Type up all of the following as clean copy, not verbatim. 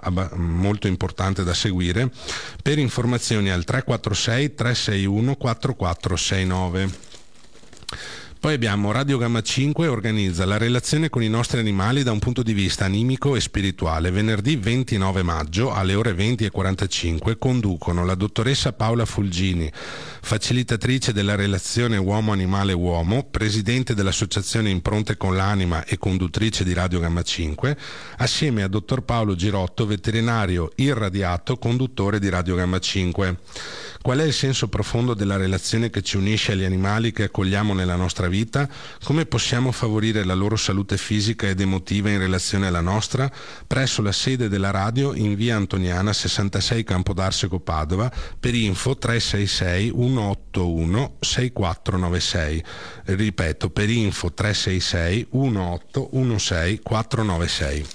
molto importante da seguire. Per informazioni al 346 361 4469. Poi abbiamo Radio Gamma 5, organizza la relazione con i nostri animali da un punto di vista animico e spirituale. Venerdì 29 maggio alle ore 20:45 conducono la dottoressa Paola Fulgini, facilitatrice della relazione uomo-animale-uomo, presidente dell'associazione Impronte con l'Anima e conduttrice di Radio Gamma 5, assieme a dottor Paolo Girotto, veterinario irradiato, conduttore di Radio Gamma 5. Qual è il senso profondo della relazione che ci unisce agli animali che accogliamo nella nostra vita? Come possiamo favorire la loro salute fisica ed emotiva in relazione alla nostra? Presso la sede della radio in via Antoniana 66 Campodarsego Padova, per info 366 181 6496. Ripeto, per info 366 1816 496.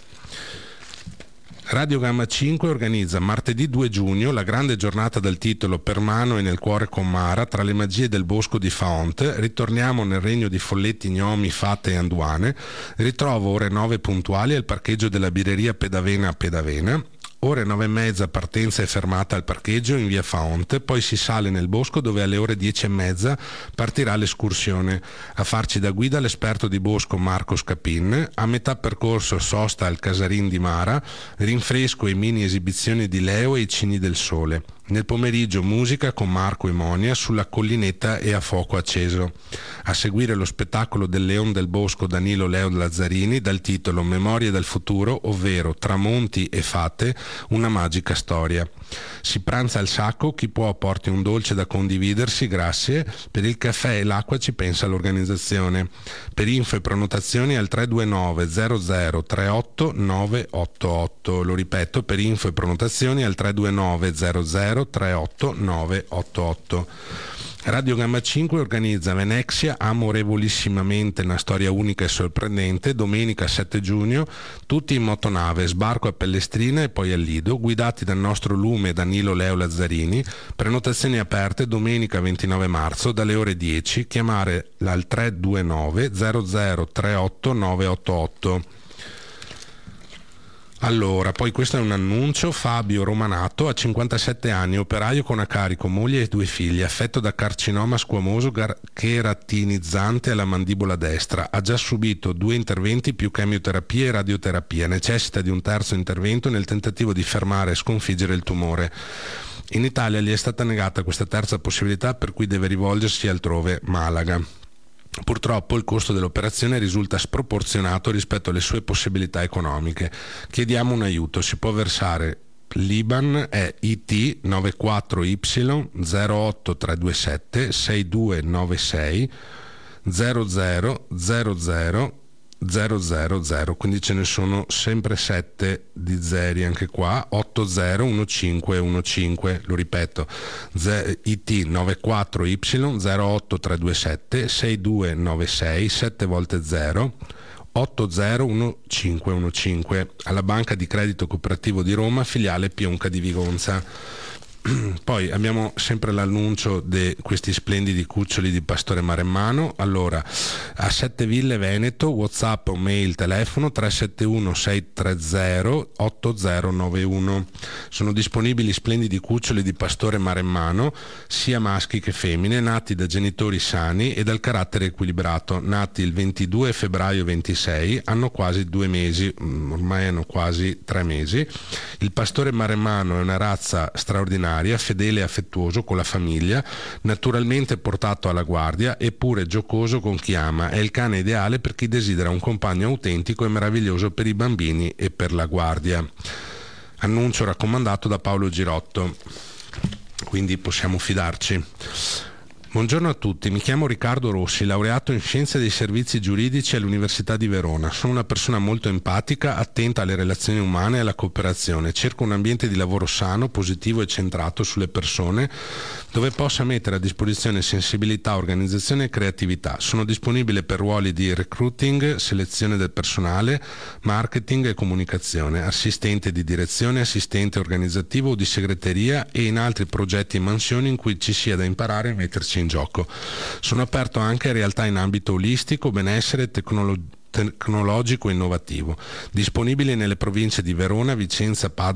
Radio Gamma 5 organizza martedì 2 giugno la grande giornata dal titolo Per mano e nel cuore con Mara, tra le magie del bosco di Faont. Ritorniamo nel regno di folletti, gnomi, fate e anduane. Ritrovo ore 9 puntuali al parcheggio della birreria Pedavena a Pedavena. Ore 9:30 partenza e fermata al parcheggio in via Faont, poi si sale nel bosco dove alle ore 10:30 partirà l'escursione. A farci da guida l'esperto di bosco Marco Scapin. A metà percorso sosta al Casarin di Mara, rinfresco e mini esibizioni di Leo e i cigni del sole. Nel pomeriggio musica con Marco e Monia sulla collinetta e a fuoco acceso. A seguire lo spettacolo del Leon del Bosco Danilo Leo Lazzarini dal titolo Memorie del futuro, ovvero Tramonti e fate, una magica storia. Si pranza al sacco, chi può porti un dolce da condividersi, grazie. Per il caffè e l'acqua ci pensa l'organizzazione. Per info e prenotazioni al 329 00 38 988. Lo ripeto, per info e prenotazioni al 329 00 38 988. Radio Gamma 5 organizza Venexia amorevolissimamente, una storia unica e sorprendente, domenica 7 giugno, tutti in motonave, sbarco a Pellestrina e poi al Lido, guidati dal nostro lume Danilo Leo Lazzarini. Prenotazioni aperte domenica 29 marzo dalle ore 10, chiamare al 329 00 38 988. Allora, poi questo è un annuncio. Fabio Romanato ha 57 anni, operaio con a carico moglie e 2 figli, affetto da carcinoma squamoso cheratinizzante alla mandibola destra. Ha già subito 2 interventi più chemioterapia e radioterapia. Necessita di un terzo intervento nel tentativo di fermare e sconfiggere il tumore. In Italia gli è stata negata questa terza possibilità, per cui deve rivolgersi altrove, Malaga. Purtroppo il costo dell'operazione risulta sproporzionato rispetto alle sue possibilità economiche. Chiediamo un aiuto. Si può versare l'IBAN è IT 94Y 08327 6296 0000 000, quindi ce ne sono sempre 7 di zeri anche qua, 801515, lo ripeto, IT 94Y 08327 6296 7 volte 0 801515, alla Banca di Credito Cooperativo di Roma, filiale Pionca di Vigonza. Poi abbiamo sempre l'annuncio di questi splendidi cuccioli di Pastore Maremmano. Allora, a Sette Ville Veneto, WhatsApp o mail, telefono 371 630 8091. Sono disponibili splendidi cuccioli di Pastore Maremmano, sia maschi che femmine, nati da genitori sani e dal carattere equilibrato, nati il 22 febbraio 26, hanno quasi 2 mesi, ormai hanno quasi 3 mesi. Il Pastore Maremmano è una razza straordinaria, fedele e affettuoso con la famiglia, naturalmente portato alla guardia eppure giocoso con chi ama. È il cane ideale per chi desidera un compagno autentico e meraviglioso per i bambini e per la guardia. Annuncio raccomandato da Paolo Girotto, quindi possiamo fidarci. Buongiorno a tutti, mi chiamo Riccardo Rossi, laureato in Scienze dei Servizi Giuridici all'Università di Verona. Sono una persona molto empatica, attenta alle relazioni umane e alla cooperazione. Cerco un ambiente di lavoro sano, positivo e centrato sulle persone, dove possa mettere a disposizione sensibilità, organizzazione e creatività. Sono disponibile per ruoli di recruiting, selezione del personale, marketing e comunicazione, assistente di direzione, assistente organizzativo o di segreteria e in altri progetti e mansioni in cui ci sia da imparare e metterci in gioco. Sono aperto anche a realtà in ambito olistico, benessere, tecnologico e innovativo, disponibili nelle province di Verona, Vicenza, Padova,